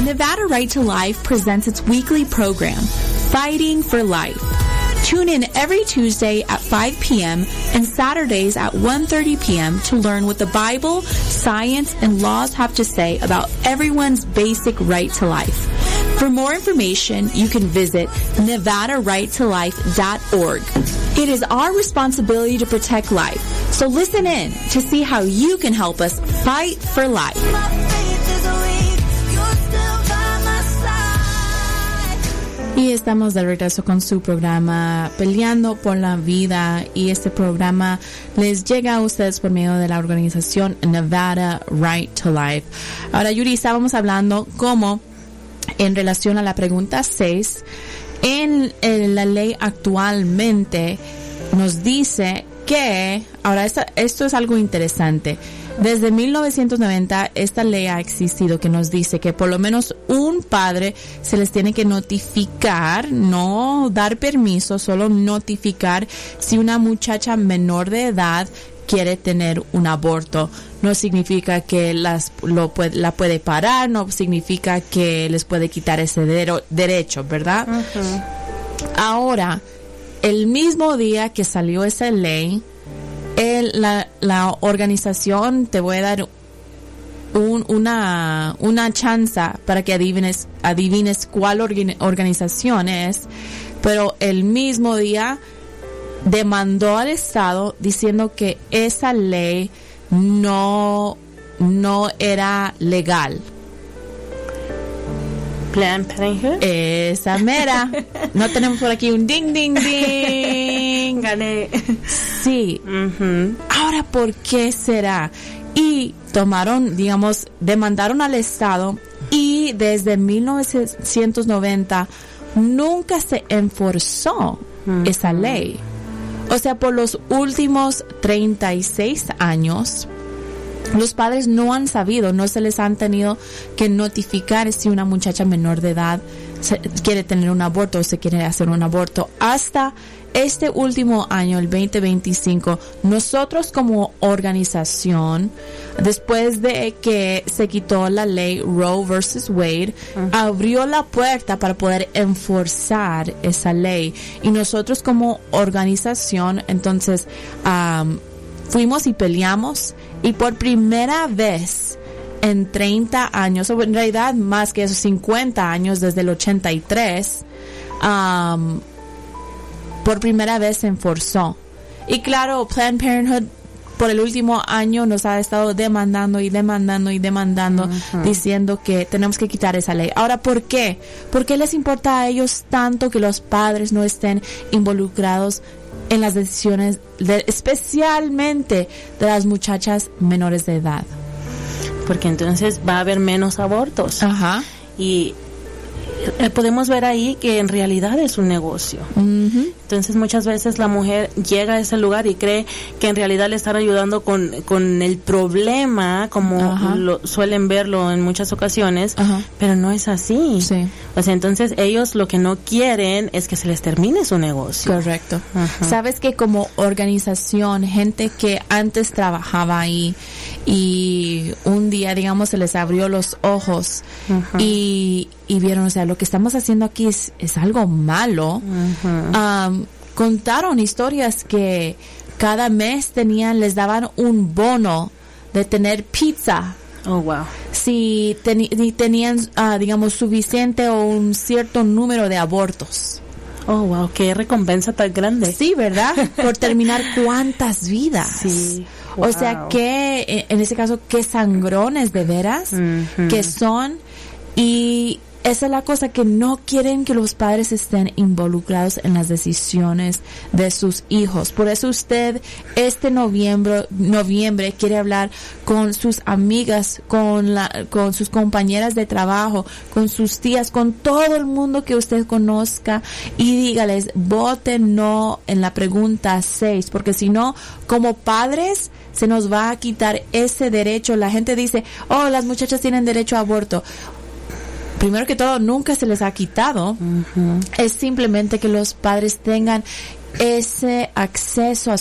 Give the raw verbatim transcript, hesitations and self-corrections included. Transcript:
Nevada Right to Life presents its weekly program, Fighting for Life. Tune in every Tuesday at five p.m. and Saturdays at one thirty p.m. to learn what the Bible, science, and laws have to say about everyone's basic right to life. For more information, you can visit nevada right to life dot org. It is our responsibility to protect life, so listen in to see how you can help us fight for life. Y estamos de regreso con su programa Peleando por la Vida, y este programa les llega a ustedes por medio de la organización Nevada Right to Life. Ahora, Yuri, estábamos hablando cómo en relación a la pregunta seis, en, en la ley actualmente nos dice que, ahora esto, esto es algo interesante. Desde mil novecientos noventa esta ley ha existido que nos dice que por lo menos un padre se les tiene que notificar, no dar permiso, solo notificar si una muchacha menor de edad quiere tener un aborto. No significa que las lo puede, la puede parar, no significa que les puede quitar ese dero, derecho, ¿verdad? Uh-huh. Ahora, el mismo día que salió esa ley, El, la, la organización, te voy a dar un, una, una chance para que adivines, adivines cuál orga, organización es, pero el mismo día demandó al Estado diciendo que esa ley no, no era legal. Planned Parenthood. Esa mera. No tenemos por aquí un ding, ding, ding. Gané. Sí. Uh-huh. Ahora, ¿por qué será? Y tomaron, digamos, demandaron al Estado, y desde mil novecientos noventa nunca se enforzó uh-huh. esa ley. O sea, por los últimos treinta y seis años, los padres no han sabido, no se les han tenido que notificar si una muchacha menor de edad se, quiere tener un aborto o se quiere hacer un aborto. Hasta este último año, el veinte veinticinco, nosotros como organización, después de que se quitó la ley Roe versus Wade, uh-huh. abrió la puerta para poder enforzar esa ley. Y nosotros como organización, entonces, um, fuimos y peleamos, y por primera vez en treinta años, o en realidad más que eso, cincuenta años desde el ochenta y tres, um, por primera vez se enforzó. Y claro, Planned Parenthood por el último año nos ha estado demandando y demandando y demandando, uh-huh. diciendo que tenemos que quitar esa ley. Ahora, ¿por qué? ¿Por qué les importa a ellos tanto que los padres no estén involucrados en las decisiones, de, especialmente de las muchachas menores de edad? Porque entonces va a haber menos abortos. Ajá. Y eh, podemos ver ahí que en realidad es un negocio. Uh-huh. Entonces muchas veces la mujer llega a ese lugar y cree que en realidad le están ayudando con, con el problema, como uh-huh. lo, suelen verlo en muchas ocasiones, uh-huh. pero no es así. Sí. O sea, entonces ellos lo que no quieren es que se les termine su negocio. Correcto. Uh-huh. Sabes que como organización, gente que antes trabajaba ahí y un día, digamos, se les abrió los ojos uh-huh. y, y vieron, o sea, lo que estamos haciendo aquí es, es algo malo. Uh-huh. Um, contaron historias que cada mes tenían, les daban un bono de tener pizza. Oh, wow. Si ten, tenían, uh, digamos, suficiente o un cierto número de abortos. Oh, wow, qué recompensa tan grande. Sí, ¿verdad? Por terminar cuántas vidas. Sí. Wow. O sea, que, en ese caso, qué sangrones de veras uh-huh. que son. Y esa es la cosa, que no quieren que los padres estén involucrados en las decisiones de sus hijos. Por eso usted este noviembre, noviembre quiere hablar con sus amigas, con la, con sus compañeras de trabajo, con sus tías, con todo el mundo que usted conozca, y dígales, voten no en la pregunta seis, porque si no, como padres, se nos va a quitar ese derecho. La gente dice, oh, las muchachas tienen derecho a aborto. Primero que todo, nunca se les ha quitado. Uh-huh. Es simplemente que los padres tengan ese acceso a